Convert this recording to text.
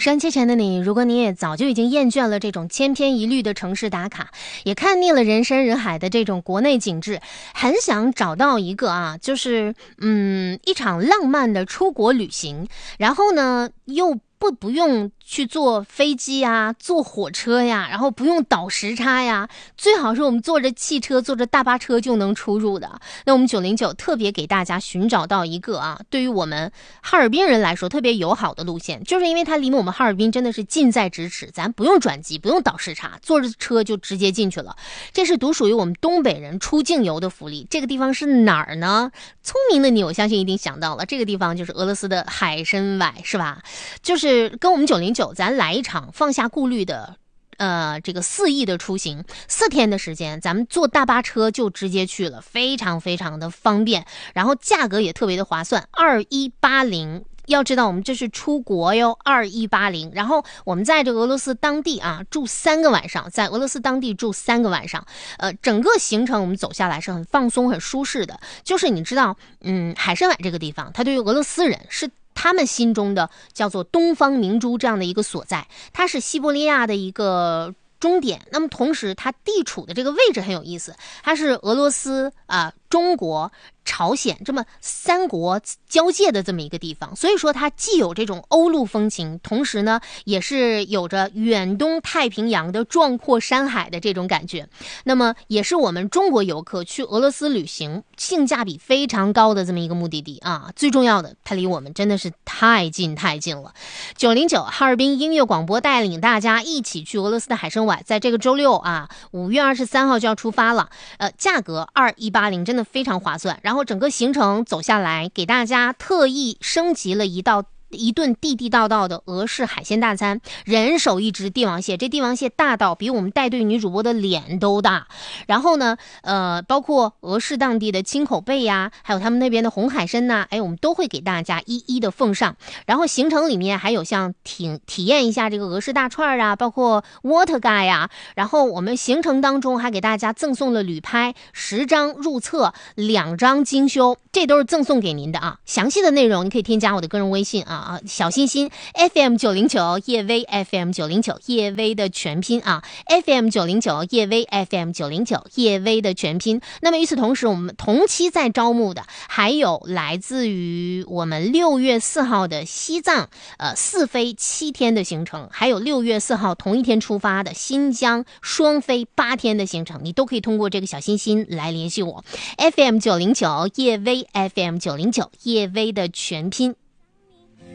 收音机前的你，如果你也早就已经厌倦了这种千篇一律的城市打卡，也看腻了人山人海的这种国内景致，很想找到一个就是一场浪漫的出国旅行，然后呢又不用去坐飞机呀，坐火车呀，然后不用倒时差呀，最好是我们坐着汽车坐着大巴车就能出入的。那我们909特别给大家寻找到一个对于我们哈尔滨人来说特别友好的路线，就是因为它离我们哈尔滨真的是近在咫尺，咱不用转机，不用倒时差，坐着车就直接进去了。这是独属于我们东北人出境游的福利。这个地方是哪儿呢？聪明的你我相信一定想到了，这个地方就是俄罗斯的海参崴，是吧？就是跟我们909咱来一场放下顾虑的这个4亿的出行，4天的时间，咱们坐大巴车就直接去了，非常非常的方便，然后价格也特别的划算，2180。要知道我们这是出国哟，2180，然后我们在这个俄罗斯当地住3个晚上，在俄罗斯当地住3个晚上，整个行程我们走下来是很放松很舒适的。就是你知道海参崴这个地方，它对于俄罗斯人是他们心中的叫做东方明珠这样的一个所在，它是西伯利亚的一个终点，那么同时它地处的这个位置很有意思，它是俄罗斯中国朝鲜这么3国交界的这么一个地方，所以说它既有这种欧陆风情，同时呢也是有着远东太平洋的壮阔山海的这种感觉，那么也是我们中国游客去俄罗斯旅行性价比非常高的这么一个目的地最重要的它离我们真的是太近太近了。909哈尔滨音乐广播带领大家一起去俄罗斯的海参崴，在这个周六5月23号就要出发了，价格2180真的非常划算，然后整个行程走下来，给大家特意升级了一顿地地道道的俄式海鲜大餐，人手一只帝王蟹，这帝王蟹大到比我们带队女主播的脸都大，然后呢包括俄式当地的青口贝呀，还有他们那边的红海参呐，我们都会给大家一一的奉上。然后行程里面还有像体验一下这个俄式大串包括 Vodka 呀，然后我们行程当中还给大家赠送了旅拍10张入册2张精修，这都是赠送给您的详细的内容你可以添加我的个人微信小心心 FM909 叶薇 FM909 叶薇的全拼FM909 叶薇 FM909 叶薇的全拼。那么与此同时，我们同期在招募的还有来自于我们6月4号的西藏4飞7天的行程，还有6月4号同一天出发的新疆双飞8天的行程，你都可以通过这个小心心来联系我 FM909 叶薇 FM909 叶薇的全拼。